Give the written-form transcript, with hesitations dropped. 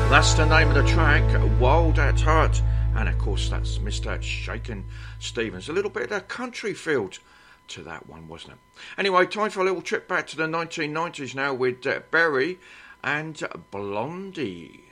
That's the name of the track, Wild at Heart. And of course, that's Mr. Shakin' Stevens. A little bit of a country feel to that one, wasn't it? Anyway, time for a little trip back to the 1990s now with Berry and Blondie.